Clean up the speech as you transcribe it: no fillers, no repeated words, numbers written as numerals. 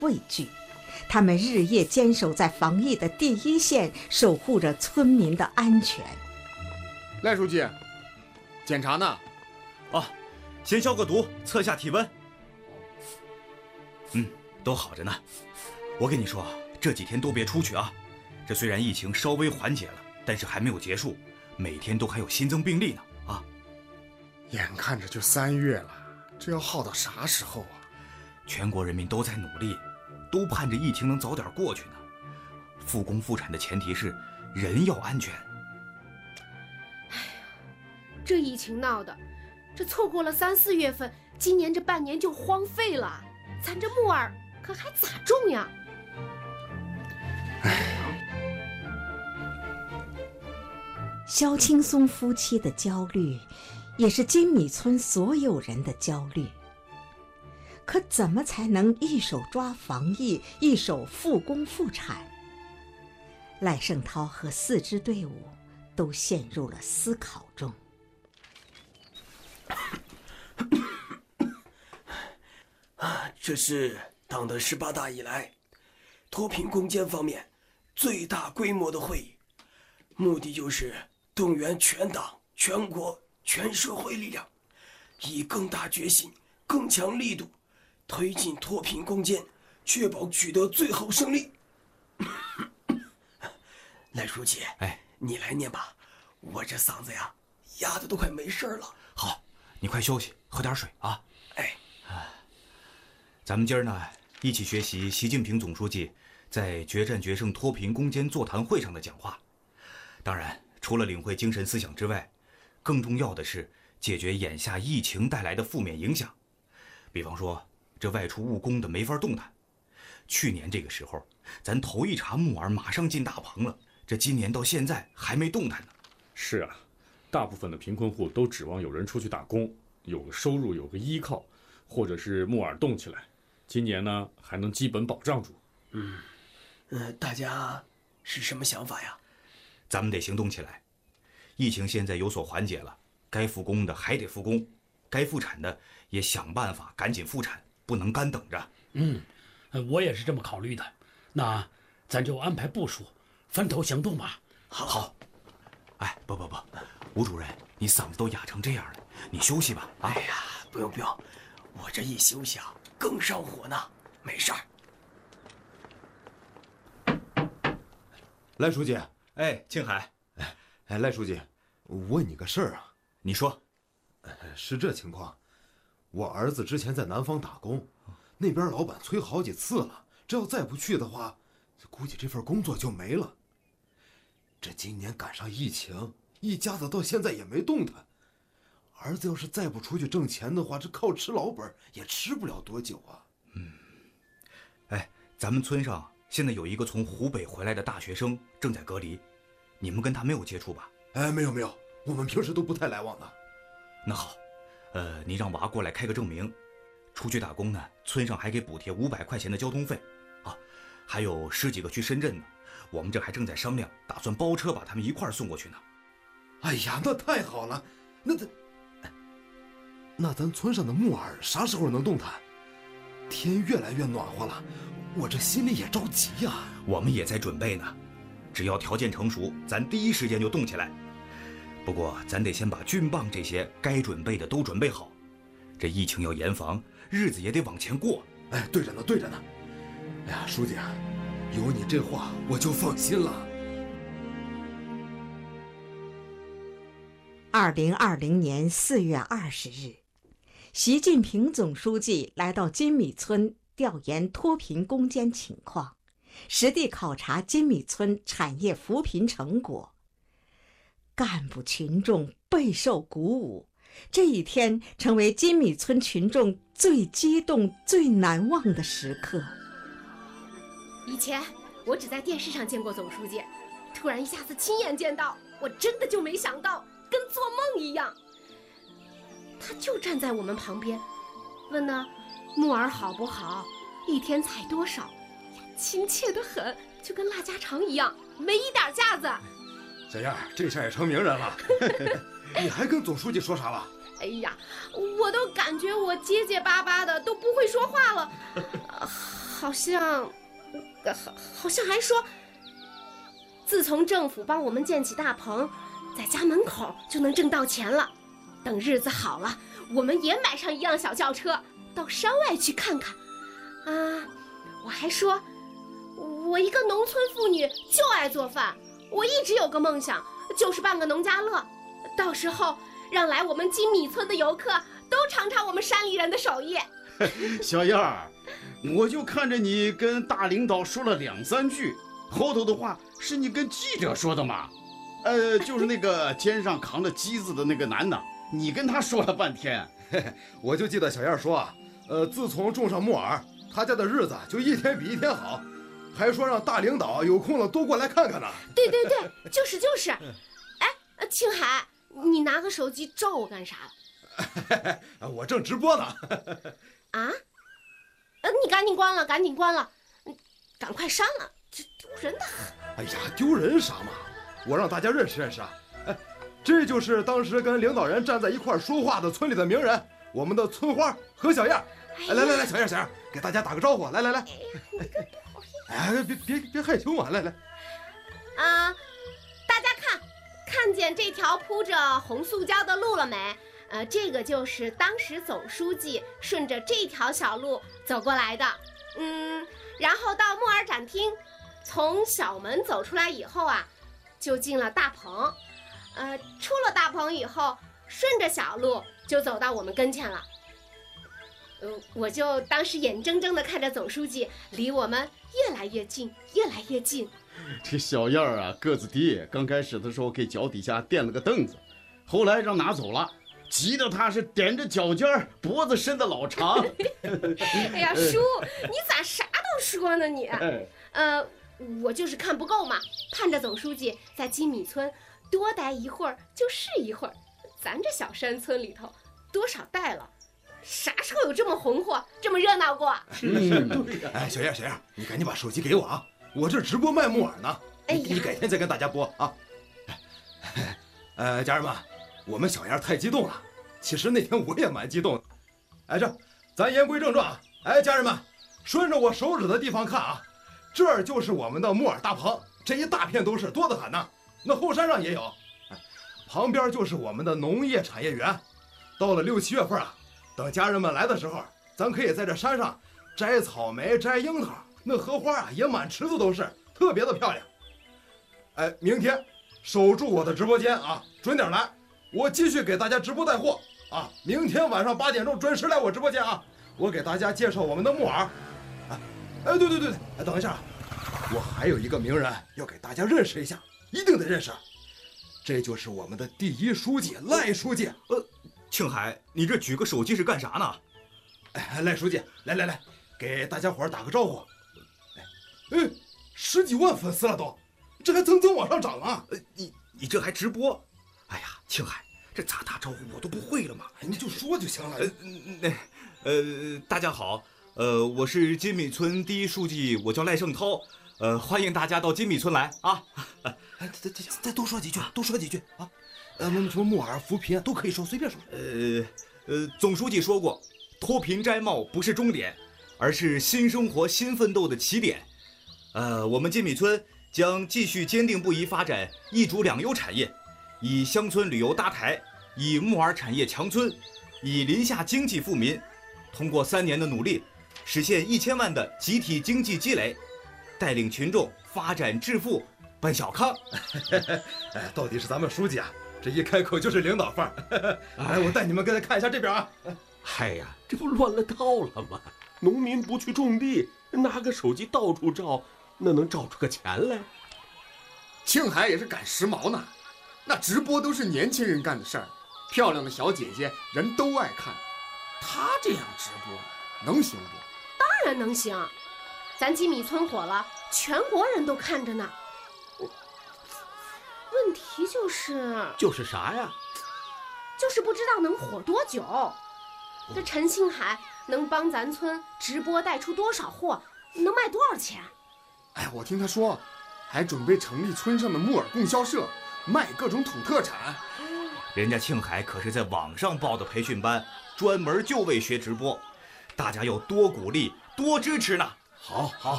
畏惧，他们日夜坚守在防疫的第一线，守护着村民的安全。 赖书记，检查呢？ 先消个毒，测下体温。都好着呢。我跟你说，这几天都别出去啊。这虽然疫情稍微缓解了，但是还没有结束，每天都还有新增病例呢啊！ 眼看着就3月了，这要耗到啥时候啊？ 全国人民都在努力，都盼着疫情能早点过去呢。复工复产的前提是人要安全。 哎呀，这疫情闹的，这错过了3、4月份，今年这半年就荒废了，咱这木耳可还咋种呀？ 肖青松夫妻的焦虑，也是金米村所有人的焦虑。可怎么才能一手抓防疫，一手复工复产？赖胜涛和4支队伍都陷入了思考中。 这是党的18大以来脱贫攻坚方面最大规模的会议，目的就是动员全党、全国、全社会力量，以更大决心、更强力度推进脱贫攻坚，确保取得最后胜利。赖书记，你来念吧，我这嗓子呀哑的都快没事了。 好，你快休息，喝点水啊。咱们今儿呢，一起学习习近平总书记在决战决胜脱贫攻坚座谈会上的讲话。当然，除了领会精神思想之外，更重要的是解决眼下疫情带来的负面影响。比方说，这外出务工的没法动弹。去年这个时候，咱头一茬木耳马上进大棚了，这今年到现在还没动弹呢。 是啊，大部分的贫困户都指望有人出去打工，有个收入，有个依靠，或者是木耳动起来。今年呢，还能基本保障住。 大家是什么想法呀？ 咱们得行动起来。疫情现在有所缓解了，该复工的还得复工，该复产的也想办法赶紧复产，不能干等着。 我也是这么考虑的。那咱就安排部署，分头行动吧。 好。不，吴主任，你嗓子都哑成这样了，你休息吧。 哎呀，不用，我这一休息啊，更上火呢，没事儿。 赖书记， 庆海， 赖书记，我问你个事儿啊。 你说。 是这情况，我儿子之前在南方打工，那边老板催好几次了，这要再不去的话，估计这份工作就没了。这今年赶上疫情，一家子到现在也没动弹。儿子要是再不出去挣钱的话，这靠吃老本也吃不了多久啊。 咱们村上现在有一个从湖北回来的大学生正在隔离，你们跟他没有接触吧？ 没有，我们平时都不太来往的。 那好，你让娃过来开个证明。出去打工呢，村上还给补贴500块钱的交通费啊，还有10几个去深圳呢。我们这还正在商量，打算包车把他们一块儿送过去呢。 哎呀，那太好了！那咱村上的木耳啥时候能动弹？天越来越暖和了，我这心里也着急呀。 我们也在准备呢，只要条件成熟，咱第一时间就动起来。不过咱得先把菌棒这些该准备的都准备好，这疫情要严防，日子也得往前过。 对着呢。哎呀，书记啊，有你这话我就放心了。 2020年4月20日，习近平总书记来到金米村调研脱贫攻坚情况，实地考察金米村产业扶贫成果。干部群众备受鼓舞，这一天成为金米村群众最激动、最难忘的时刻。 以前我只在电视上见过总书记，突然一下子亲眼见到，我真的就没想到，跟做梦一样。他就站在我们旁边，问呢木耳好不好，一天采多少，亲切得很，就跟拉家常一样，没一点架子。 小燕，这下也成名人了。你还跟总书记说啥了？ 哎呀，我都感觉我结结巴巴的，都不会说话了。 好像还说，自从政府帮我们建起大棚，在家门口就能挣到钱了。等日子好了，我们也买上一辆小轿车，到山外去看看。我还说，我一个农村妇女就爱做饭，我一直有个梦想，就是办个农家乐，到时候让来我们金米村的游客都尝尝我们山里人的手艺。 小燕儿，我就看着你跟大领导说了2、3句，后头的话是你跟记者说的嘛？就是那个肩上扛着机子的那个男的，你跟他说了半天。 我就记得小燕说啊，自从种上木耳，他家的日子就一天比一天好，还说让大领导有空了多过来看看呢。 对，就是。哎，青海，你拿个手机照我干啥？ 我正直播呢。 啊？你赶紧关了，赶快删了，这丢人的很。 哎呀，丢人啥嘛？我让大家认识认识啊！哎，这就是当时跟领导人站在一块说话的村里的名人，我们的村花何小燕。来，小燕，给大家打个招呼，来。哎，别害羞嘛，来。 大家看见这条铺着红塑胶的路了没？这个就是当时总书记顺着这条小路走过来的。然后到木耳展厅，从小门走出来以后啊，就进了大棚。出了大棚以后，顺着小路就走到我们跟前了。我就当时眼睁睁地看着总书记离我们越来越近。 这小燕儿啊，个子低，刚开始的时候给脚底下垫了个凳子，后来让拿走了，急得他是踮着脚尖儿，脖子伸得老长。 哎呀，叔，你咋啥都说呢你？我就是看不够嘛，盼着总书记在金米村多待一会儿就是一会儿。咱这小山村里头多少代了，啥时候有这么红火这么热闹过？ 哎，小燕，你赶紧把手机给我啊，我这直播卖木耳呢。你改天再跟大家播啊。家人们，我们小燕太激动了，其实那天我也蛮激动的。哎，咱言归正传啊。哎，家人们，顺着我手指的地方看啊，这儿就是我们的木耳大棚，这一大片都是，多得很呢。那后山上也有，旁边就是我们的农业产业园。到了6、7月份啊，等家人们来的时候，咱可以在这山上摘草莓、摘樱桃，那荷花啊也满池子都是，特别的漂亮。哎，明天守住我的直播间啊，准点来，我继续给大家直播带货啊。明天晚上8点钟准时来我直播间啊，我给大家介绍我们的木耳。哎，对，哎，等一下，我还有一个名人要给大家认识一下，一定得认识。这就是我们的第1书记赖书记。 庆海，你这举个手机是干啥呢？ 哎，赖书记，来，给大家伙打个招呼。10几万粉丝了都，这还蹭往上涨啊！ 你这还直播？哎呀，庆海，这咋打招呼我都不会了嘛！ 你就说就行了。 大家好，我是金米村第1书记，我叫赖胜涛，欢迎大家到金米村来啊！ 再多说几句啊！什么木耳、扶贫都可以说，随便说。 总书记说过，脱贫摘帽不是终点，而是新生活、新奋斗的起点。我们金米村将继续坚定不移发展1主2优产业，以乡村旅游搭台，以木耳产业强村，以林下经济富民。通过3年的努力，实现1000万的集体经济积累，带领群众发展致富，奔小康。 到底是咱们书记啊，这一开口就是领导范儿。来，我带你们看一下这边啊。 嗨呀，这不乱了套了吗？农民不去种地，拿个手机到处照，那能照出个钱来？ 庆海也是赶时髦呢，那直播都是年轻人干的事儿，漂亮的小姐姐人都爱看，他这样直播能行不？ 当然能行，咱金米村火了，全国人都看着呢。问题就是啥呀？ 就是不知道能火多久。这陈庆海能帮咱村直播带出多少货，能卖多少钱？ 哎，我听他说还准备成立村上的木耳供销社，卖各种土特产。 人家庆海可是在网上报的培训班，专门就为学直播，大家要多鼓励多支持呢。 好，好。